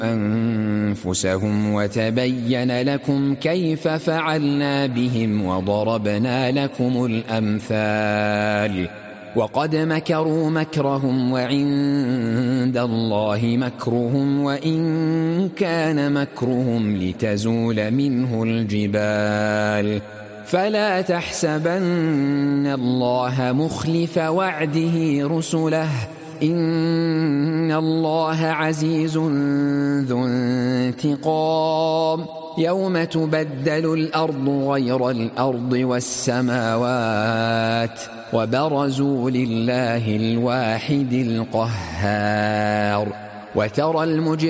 أنفسهم وتبين لكم كيف فعلنا بهم وضربنا لكم الأمثال وقد مكروا مكرهم وعند الله مكرهم وإن كان مكرهم لتزول منه الجبال فلا تحسبن الله مخلف وعده رسله إن الله عزيز ذو انتقام يوم تبدل الأرض غير الأرض والسماوات وبرزوا لله الواحد القهار وترى